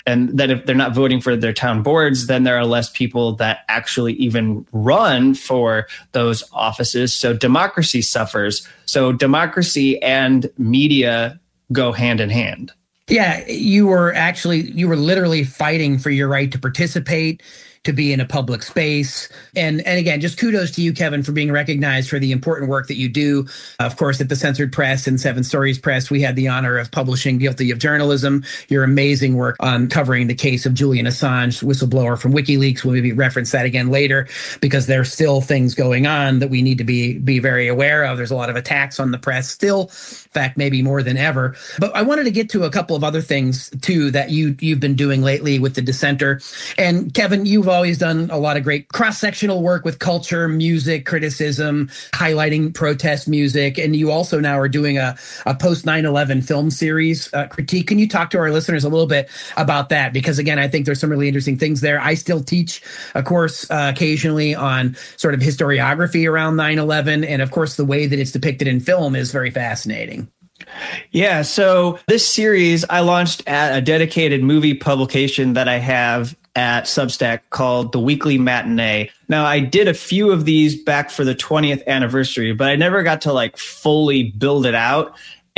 And that if they're not voting for their town boards, then there are less people that actually even run for those offices. So democracy suffers. So democracy and media go hand in hand. Yeah, you were literally fighting for your right to participate, to be in a public space. And again, just kudos to you, Kevin, for being recognized for the important work that you do. Of course, at the Censored Press and Seven Stories Press, we had the honor of publishing Guilty of Journalism, your amazing work on covering the case of Julian Assange, whistleblower from WikiLeaks. We'll maybe reference that again later, because there's still things going on that we need to be very aware of. There's a lot of attacks on the press still, in fact, maybe more than ever. But I wanted to get to a couple of other things, too, that you've been doing lately with The Dissenter. And Kevin, you've always done a lot of great cross-sectional work with culture, music, criticism, highlighting protest music. And you also now are doing a post 9/11 film series critique. Can you talk to our listeners a little bit about that? Because again, I think there's some really interesting things there. I still teach a course occasionally on sort of historiography around 9/11. And of course, the way that it's depicted in film is very fascinating. Yeah, so this series I launched at a dedicated movie publication that I have at Substack called The Weekly Matinee. Now, I did a few of these back for the 20th anniversary, but I never got to like fully build it out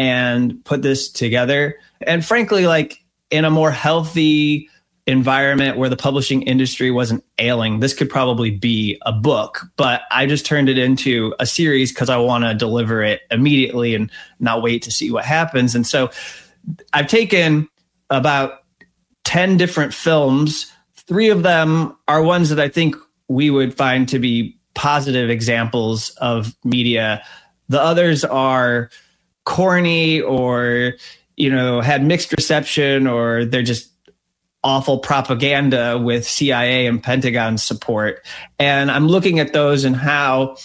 and put this together. And frankly, like in a more healthy environment where the publishing industry wasn't ailing, this could probably be a book, but I just turned it into a series because I want to deliver it immediately and not wait to see what happens. And so I've taken about 10 different films. 3 of them are ones that I think we would find to be positive examples of media. The others are corny or, had mixed reception, or they're just awful propaganda with CIA and Pentagon support. And I'm looking at those and how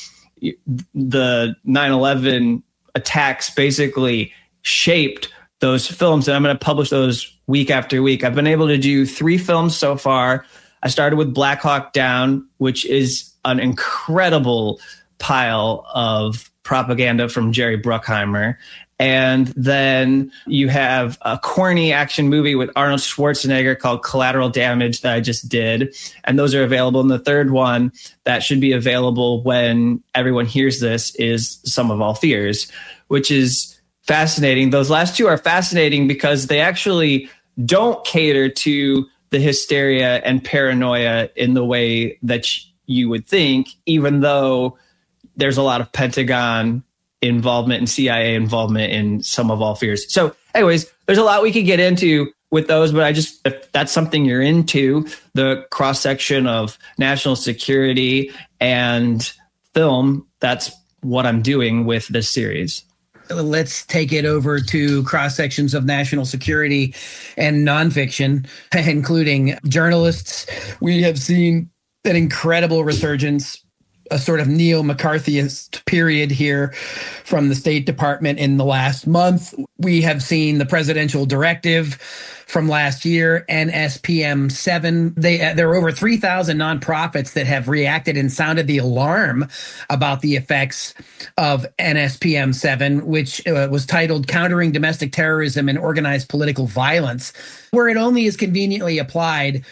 the 9/11 attacks basically shaped those films. And I'm going to publish those week after week. I've been able to do 3 films so far. I started with Black Hawk Down, which is an incredible pile of propaganda from Jerry Bruckheimer. And then you have a corny action movie with Arnold Schwarzenegger called Collateral Damage that I just did. And those are available. And the third one that should be available when everyone hears this is Sum of All Fears, which is fascinating. Those last 2 are fascinating because they actually don't cater to the hysteria and paranoia in the way that you would think, even though there's a lot of Pentagon involvement and CIA involvement in Sum of All Fears. So anyways, there's a lot we could get into with those, but if that's something you're into, the cross-section of national security and film, that's what I'm doing with this series. Let's take it over to cross-sections of national security and nonfiction, including journalists. We have seen an incredible resurgence, a sort of neo-McCarthyist period here from the State Department in the last month. We have seen the presidential directive from last year, NSPM 7. There are over 3,000 nonprofits that have reacted and sounded the alarm about the effects of NSPM 7, which was titled Countering Domestic Terrorism and Organized Political Violence, where it only is conveniently applied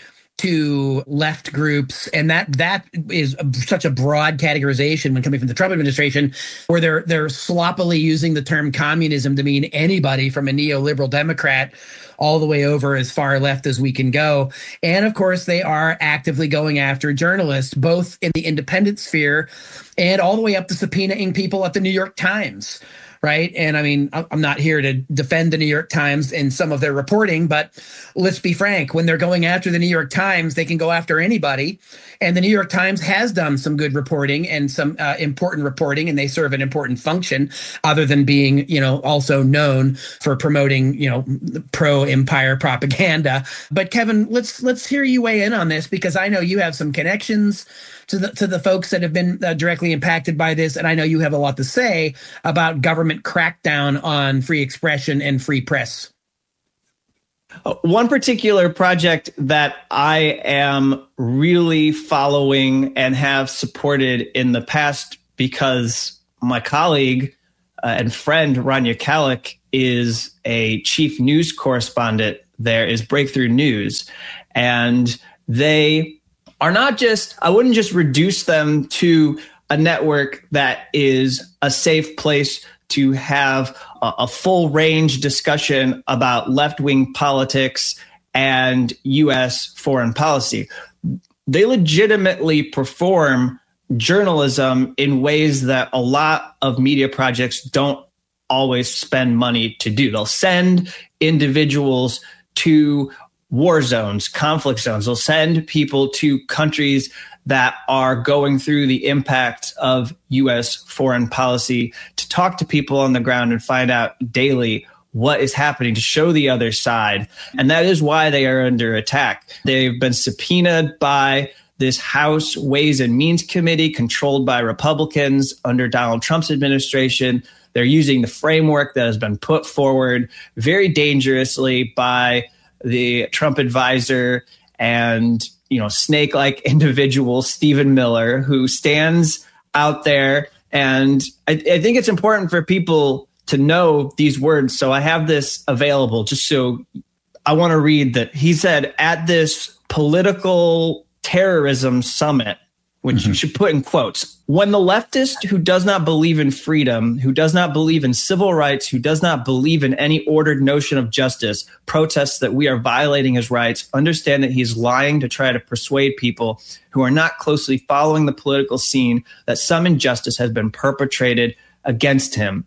to left groups. And that is such a broad categorization when coming from the Trump administration, where they're sloppily using the term communism to mean anybody from a neoliberal Democrat all the way over as far left as we can go. And of course, they are actively going after journalists, both in the independent sphere and all the way up to subpoenaing people at the New York Times. Right. And I mean, I'm not here to defend the New York Times in some of their reporting, but let's be frank, when they're going after the New York Times, they can go after anybody. And the New York Times has done some good reporting and some important reporting, and they serve an important function other than being, also known for promoting, pro-empire propaganda. But Kevin, let's hear you weigh in on this, because I know you have some connections to the folks that have been directly impacted by this. And I know you have a lot to say about government crackdown on free expression and free press. One particular project that I am really following and have supported in the past, because my colleague and friend Rania Khalek is a chief news correspondent there is Breakthrough News. And they are not just, I wouldn't just reduce them to a network that is a safe place to have a full range discussion about left-wing politics and U.S. foreign policy. They legitimately perform journalism in ways that a lot of media projects don't always spend money to do. They'll send individuals to war zones, conflict zones. They'll send people to countries that are going through the impact of U.S. foreign policy to talk to people on the ground and find out daily what is happening, to show the other side. And that is why they are under attack. They've been subpoenaed by this House Ways and Means Committee controlled by Republicans under Donald Trump's administration. They're using the framework that has been put forward very dangerously by the Trump advisor and, snake-like individual, Stephen Miller, who stands out there. And I think it's important for people to know these words. So I have this available just so I want to read that. He said at this political terrorism summit, which you should put in quotes, when the leftist who does not believe in freedom, who does not believe in civil rights, who does not believe in any ordered notion of justice, protests that we are violating his rights, understand that he's lying to try to persuade people who are not closely following the political scene that some injustice has been perpetrated against him.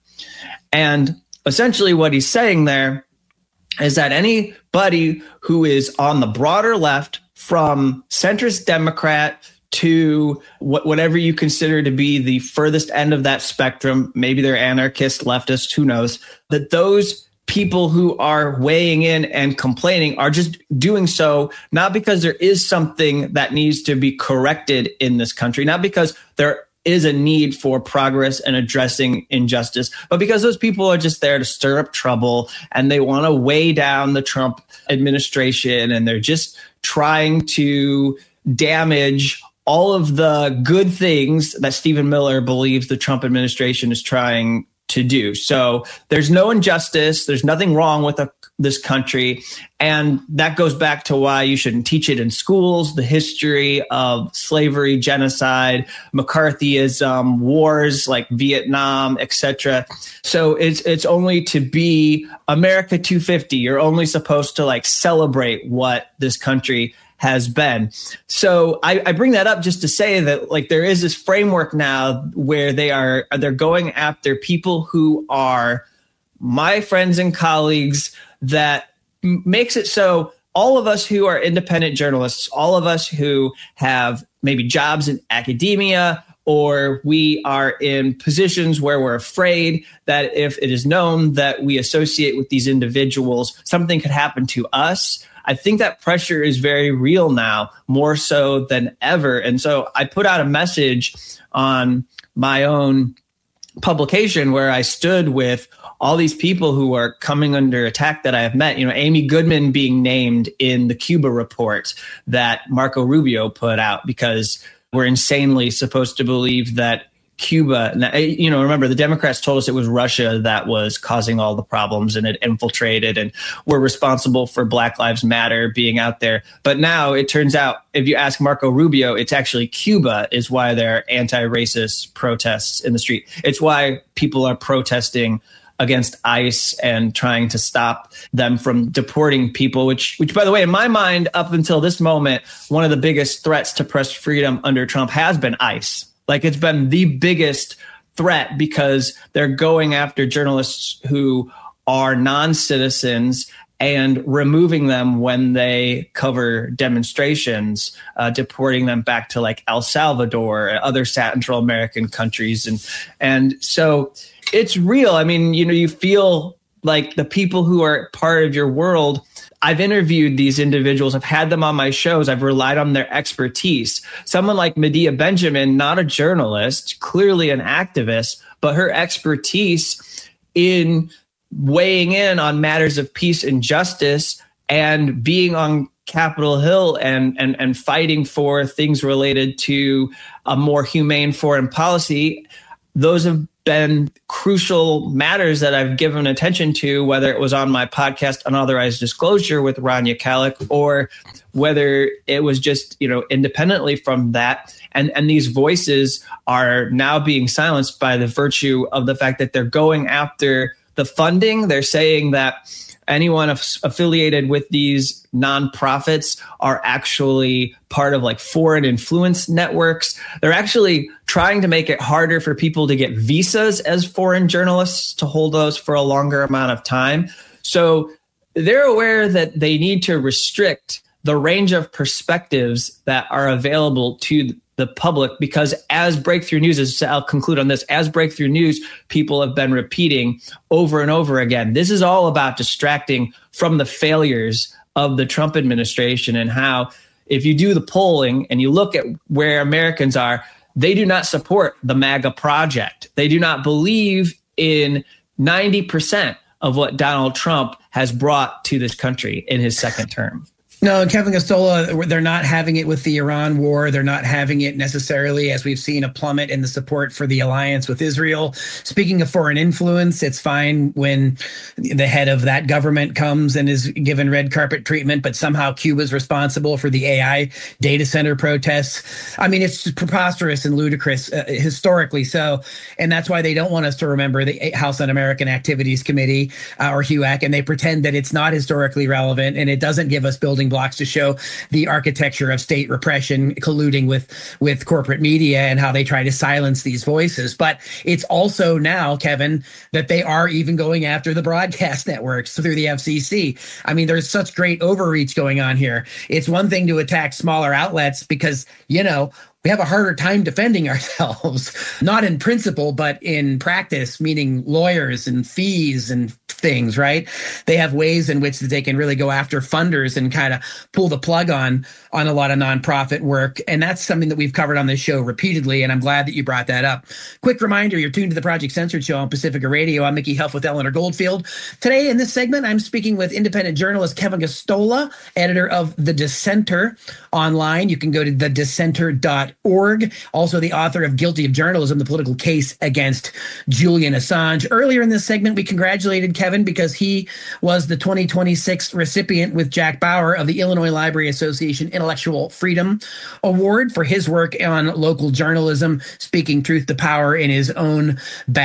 And essentially what he's saying there is that anybody who is on the broader left, from centrist Democrat to whatever you consider to be the furthest end of that spectrum, maybe they're anarchist, leftist, who knows, that those people who are weighing in and complaining are just doing so not because there is something that needs to be corrected in this country, not because there is a need for progress and addressing injustice, but because those people are just there to stir up trouble and they want to weigh down the Trump administration, and they're just trying to damage all of the good things that Stephen Miller believes the Trump administration is trying to do. So there's no injustice. There's nothing wrong with this country. And that goes back to why you shouldn't teach it in schools, the history of slavery, genocide, McCarthyism, wars like Vietnam, etc. So it's only to be America 250. You're only supposed to celebrate what this country has been. So I bring that up just to say that there is this framework now where they're going after people who are my friends and colleagues, that makes it so all of us who are independent journalists, all of us who have maybe jobs in academia, or we are in positions where we're afraid that if it is known that we associate with these individuals, something could happen to us. I think that pressure is very real now, more so than ever. And so I put out a message on my own publication where I stood with all these people who are coming under attack that I have met. Amy Goodman being named in the Cuba report that Marco Rubio put out, because we're insanely supposed to believe that Cuba, remember the Democrats told us it was Russia that was causing all the problems and it infiltrated and were responsible for Black Lives Matter being out there. But now it turns out, if you ask Marco Rubio, it's actually Cuba is why there are anti-racist protests in the street. It's why people are protesting against ICE and trying to stop them from deporting people, which by the way, in my mind, up until this moment, one of the biggest threats to press freedom under Trump has been ICE. It's been the biggest threat because they're going after journalists who are non-citizens and removing them when they cover demonstrations, deporting them back to El Salvador and other Central American countries. And so it's real. I mean, you feel like the people who are part of your world. I've interviewed these individuals. I've had them on my shows. I've relied on their expertise. Someone like Medea Benjamin, not a journalist, clearly an activist, but her expertise in weighing in on matters of peace and justice and being on Capitol Hill and fighting for things related to a more humane foreign policy. Those have been crucial matters that I've given attention to, whether it was on my podcast, Unauthorized Disclosure with Rania Khalek, or whether it was just, independently from that. And these voices are now being silenced by the virtue of the fact that they're going after the funding. They're saying that anyone affiliated with these nonprofits are actually part of like foreign influence networks. They're actually trying to make it harder for people to get visas as foreign journalists, to hold those for a longer amount of time. So they're aware that they need to restrict the range of perspectives that are available to the public, because as Breakthrough News, I'll conclude on this, as Breakthrough News, people have been repeating over and over again, this is all about distracting from the failures of the Trump administration, and how, if you do the polling and you look at where Americans are, they do not support the MAGA project. They do not believe in 90% of what Donald Trump has brought to this country in his second term. No, Kevin Gosztola, they're not having it with the Iran war. They're not having it necessarily, as we've seen, a plummet in the support for the alliance with Israel. Speaking of foreign influence, it's fine when the head of that government comes and is given red carpet treatment, but somehow Cuba's responsible for the AI data center protests. I mean, it's just preposterous and ludicrous, historically so. And that's why they don't want us to remember the House Un-American Activities Committee, or HUAC, and they pretend that it's not historically relevant and it doesn't give us building blocks to show the architecture of state repression colluding with corporate media and how they try to silence these voices. But it's also now, Kevin, that they are even going after the broadcast networks through the FCC. I mean, there's such great overreach going on here. It's one thing to attack smaller outlets because, we have a harder time defending ourselves, not in principle, but in practice, meaning lawyers and fees and things, right? They have ways in which they can really go after funders and kind of pull the plug on a lot of nonprofit work. And that's something that we've covered on this show repeatedly. And I'm glad that you brought that up. Quick reminder, you're tuned to the Project Censored Show on Pacifica Radio. I'm Mickey Huff with Eleanor Goldfield. Today in this segment, I'm speaking with independent journalist Kevin Gosztola, editor of The Dissenter online. You can go to thedissenter.org. Also the author of Guilty of Journalism, the political case against Julian Assange. Earlier in this segment, we congratulated Kevin because he was the 2026 recipient with Jack Bauer of the Illinois Library Association Intellectual Freedom Award for his work on local journalism, speaking truth to power in his own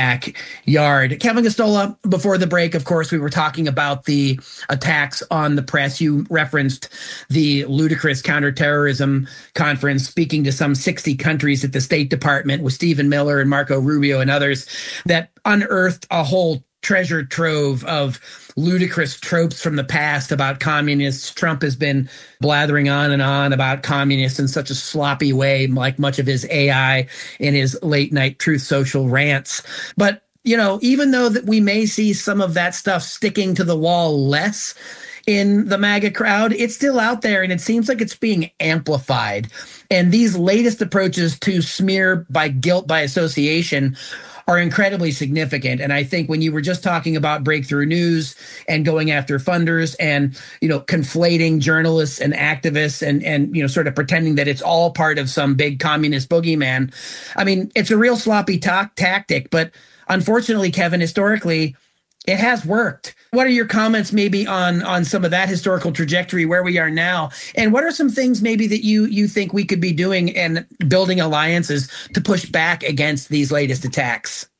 backyard. Kevin Gosztola, before the break, of course, we were talking about the attacks on the press. You referenced the ludicrous counterterrorism conference, speaking to some 60 countries at the State Department with Stephen Miller and Marco Rubio and others, that unearthed a whole treasure trove of ludicrous tropes from the past about communists. Trump has been blathering on and on about communists in such a sloppy way, like much of his AI in his late night Truth Social rants. But, even though that we may see some of that stuff sticking to the wall less in the MAGA crowd, it's still out there, and it seems like it's being amplified. And these latest approaches to smear by guilt by association are incredibly significant. And I think when you were just talking about Breakthrough News and going after funders and, conflating journalists and activists and sort of pretending that it's all part of some big communist boogeyman, I mean, it's a real sloppy tactic. But unfortunately, Kevin, historically, it has worked. What are your comments maybe on some of that historical trajectory, where we are now? And what are some things maybe that you think we could be doing and building alliances to push back against these latest attacks?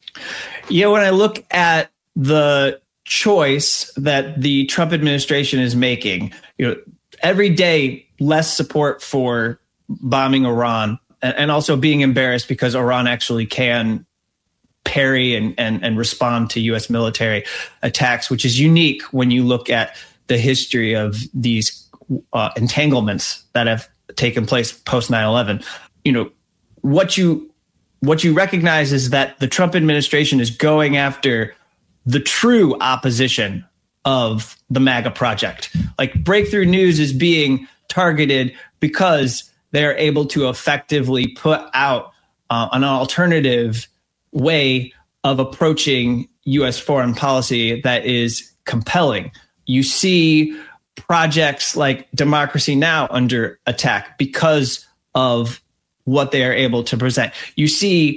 Yeah, when I look at the choice that the Trump administration is making, every day less support for bombing Iran, and also being embarrassed because Iran actually can parry and respond to U.S. military attacks, which is unique when you look at the history of these entanglements that have taken place post 9/11. What you recognize is that the Trump administration is going after the true opposition of the MAGA project. Like Breakthrough News is being targeted because they're able to effectively put out an alternative way of approaching U.S. foreign policy that is compelling. You see projects like Democracy Now! Under attack because of what they are able to present. You see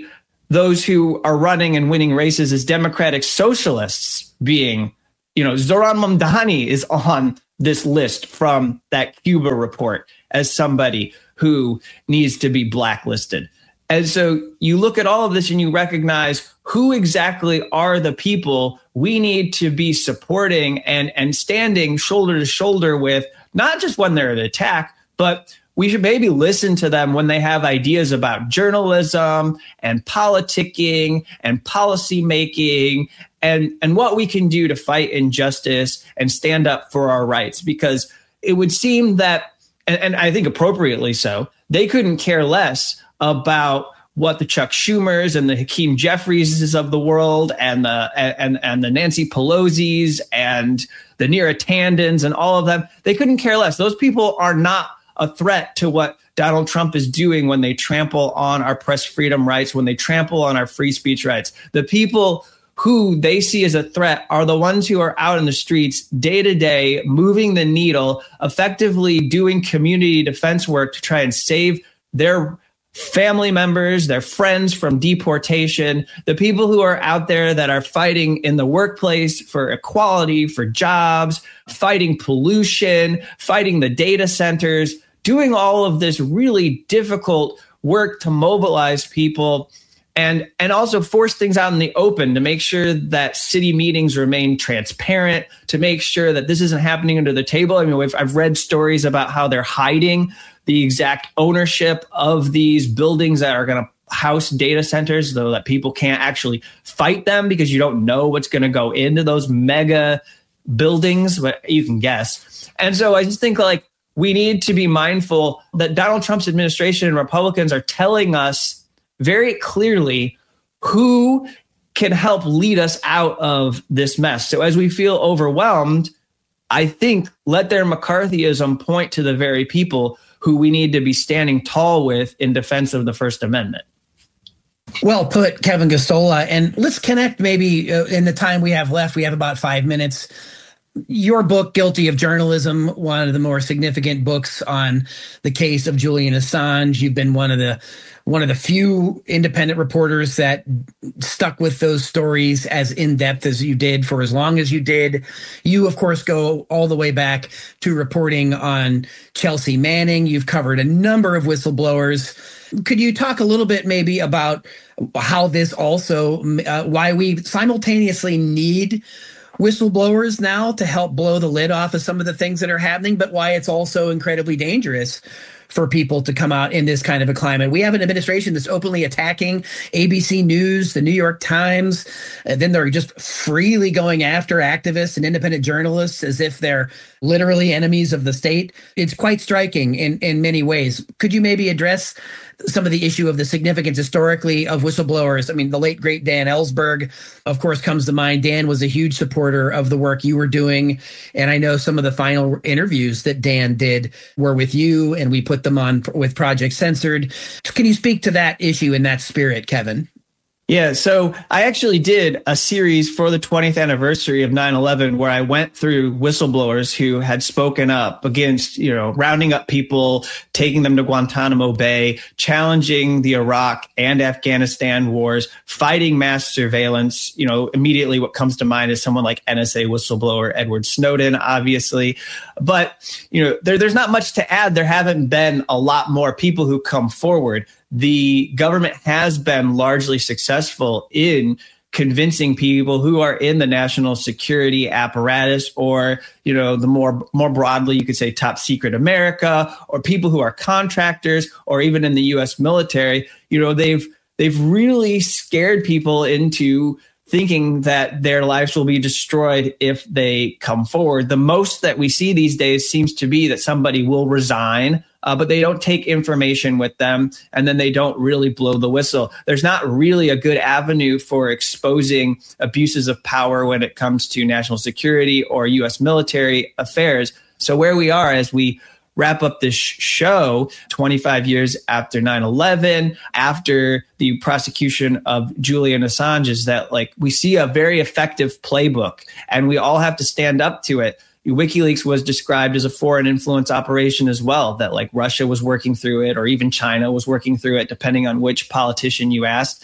those who are running and winning races as democratic socialists being, Zoran Mamdani is on this list from that Cuba report as somebody who needs to be blacklisted. And so you look at all of this and you recognize who exactly are the people we need to be supporting and standing shoulder to shoulder with, not just when they're at attack, but we should maybe listen to them when they have ideas about journalism and politicking and policy making and what we can do to fight injustice and stand up for our rights. Because it would seem that, and I think appropriately so, they couldn't care less about what the Chuck Schumers and the Hakeem Jeffrieses of the world and the Nancy Pelosi's and the Neera Tandons and all of them. They couldn't care less. Those people are not a threat to what Donald Trump is doing when they trample on our press freedom rights, when they trample on our free speech rights. The people who they see as a threat are the ones who are out in the streets day to day, moving the needle, effectively doing community defense work to try and save their family members, their friends from deportation, the people who are out there that are fighting in the workplace for equality, for jobs, fighting pollution, fighting the data centers, doing all of this really difficult work to mobilize people and also force things out in the open to make sure that city meetings remain transparent, to make sure that this isn't happening under the table. I mean, I've read stories about how they're hiding the exact ownership of these buildings that are going to house data centers, though that people can't actually fight them because you don't know what's going to go into those mega buildings, but you can guess. And so I just think we need to be mindful that Donald Trump's administration and Republicans are telling us very clearly who can help lead us out of this mess. So as we feel overwhelmed, I think let their McCarthyism point to the very people who we need to be standing tall with in defense of the First Amendment. Well put, Kevin Gosztola. And let's connect maybe in the time we have left. We have about 5 minutes. Your book, Guilty of Journalism, one of the more significant books on the case of Julian Assange. You've been one of the few independent reporters that stuck with those stories as in-depth as you did for as long as you did. You, of course, go all the way back to reporting on Chelsea Manning. You've covered a number of whistleblowers. Could you talk a little bit maybe about how this also, why we simultaneously need whistleblowers now to help blow the lid off of some of the things that are happening, but why it's also incredibly dangerous for people to come out in this kind of a climate? We have an administration that's openly attacking ABC News, the New York Times, and then they're just freely going after activists and independent journalists as if they're literally enemies of the state. It's quite striking in many ways. Could you maybe address some of the issue of the significance historically of whistleblowers? I mean, the late, great Dan Ellsberg, of course, comes to mind. Dan was a huge supporter of the work you were doing. And I know some of the final interviews that Dan did were with you, and we put them on with Project Censored. Can you speak to that issue in that spirit, Kevin? Yeah, so I actually did a series for the 20th anniversary of 9/11 where I went through whistleblowers who had spoken up against, rounding up people, taking them to Guantanamo Bay, challenging the Iraq and Afghanistan wars, fighting mass surveillance. Immediately what comes to mind is someone like NSA whistleblower Edward Snowden, obviously. But, there's not much to add. There haven't been a lot more people who come forward. The government has been largely successful in convincing people who are in the national security apparatus or, the more broadly, you could say top secret America, or people who are contractors or even in the U.S. military, they've really scared people into thinking that their lives will be destroyed if they come forward. The most that we see these days seems to be that somebody will resign, but they don't take information with them, and then they don't really blow the whistle. There's not really a good avenue for exposing abuses of power when it comes to national security or U.S. military affairs. So where we are as we wrap up this show 25 years after 9/11, after the prosecution of Julian Assange, is that we see a very effective playbook and we all have to stand up to it. WikiLeaks was described as a foreign influence operation as well, that Russia was working through it or even China was working through it, depending on which politician you asked.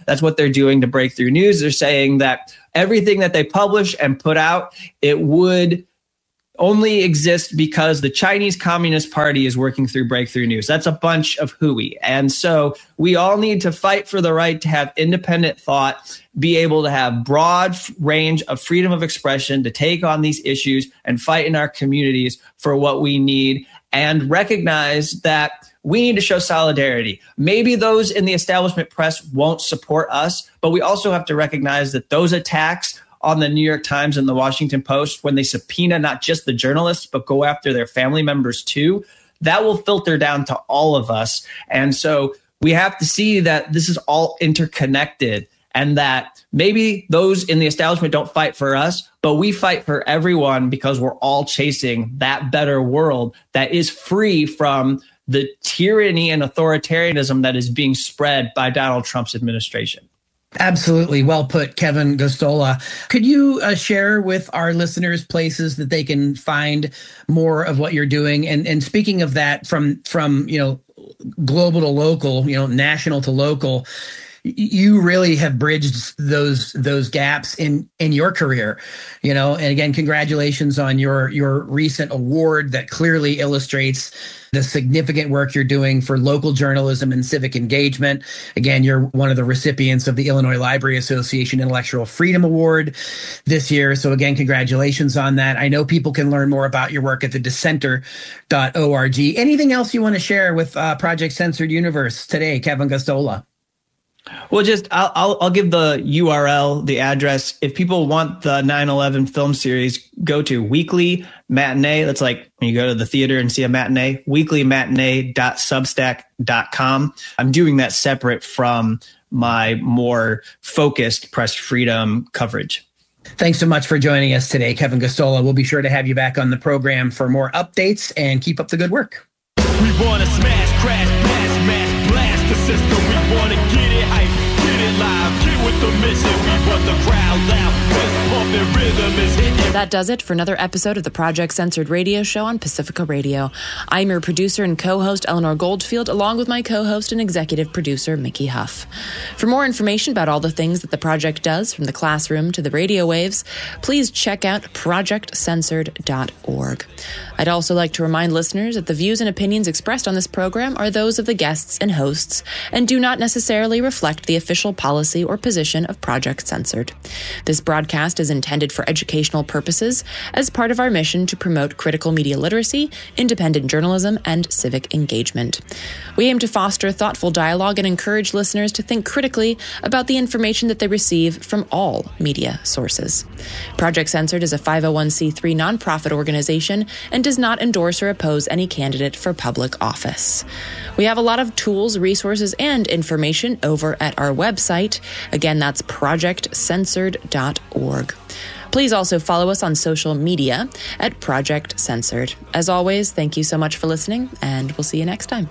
That's what they're doing to Breakthrough News. They're saying that everything that they publish and put out, it would only exist because the Chinese Communist Party is working through Breakthrough News. That's a bunch of hooey. And so we all need to fight for the right to have independent thought, be able to have broad range of freedom of expression, to take on these issues and fight in our communities for what we need, and recognize that we need to show solidarity. Maybe those in the establishment press won't support us, but we also have to recognize that those attacks on the New York Times and the Washington Post, when they subpoena not just the journalists, but go after their family members too, that will filter down to all of us. And so we have to see that this is all interconnected, and that maybe those in the establishment don't fight for us, but we fight for everyone because we're all chasing that better world that is free from the tyranny and authoritarianism that is being spread by Donald Trump's administration. Absolutely. Well put, Kevin Gosztola. Could you share with our listeners places that they can find more of what you're doing? And speaking of that, from global to local, national to local, you really have bridged those gaps in your career, and again, congratulations on your recent award that clearly illustrates the significant work you're doing for local journalism and civic engagement. Again, you're one of the recipients of the Illinois Library Association Intellectual Freedom Award this year. So again, congratulations on that. I know people can learn more about your work at the dissenter.org. Anything else you want to share with Project Censored Universe today, Kevin Gosztola? Well, I'll give the URL, the address. If people want the 9/11 film series, go to Weekly Matinee. That's like when you go to the theater and see a matinee, weeklymatinee.substack.com. I'm doing that separate from my more focused press freedom coverage. Thanks so much for joining us today, Kevin Gosztola. We'll be sure to have you back on the program for more updates, and keep up the good work. We want to smash, crash, mash, blast the system. We want to get it hype, get it live, get with the mission. We want the crowd loud, this pumping rhythm is hitting. That does it for another episode of the Project Censored radio show on Pacifica Radio. I'm your producer and co-host, Eleanor Goldfield, along with my co-host and executive producer, Mickey Huff. For more information about all the things that the project does, from the classroom to the radio waves, please check out projectcensored.org. I'd also like to remind listeners that the views and opinions expressed on this program are those of the guests and hosts and do not necessarily reflect the official policy or position of Project Censored. This broadcast is intended for educational purposes as part of our mission to promote critical media literacy, independent journalism, and civic engagement. We aim to foster thoughtful dialogue and encourage listeners to think critically about the information that they receive from all media sources. Project Censored is a 501c3 nonprofit organization and does not endorse or oppose any candidate for public office. We have a lot of tools, resources, and information over at our website. Again, that's projectcensored.org. Please also follow us on social media at Project Censored. As always, thank you so much for listening, and we'll see you next time.